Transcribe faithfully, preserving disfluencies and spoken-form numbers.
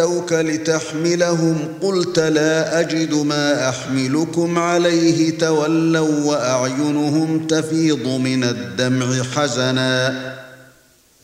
جاءوك لتحملهم قلت لا أجد ما أحملكم عليه تولوا وأعينهم تفيض من الدمع حزنا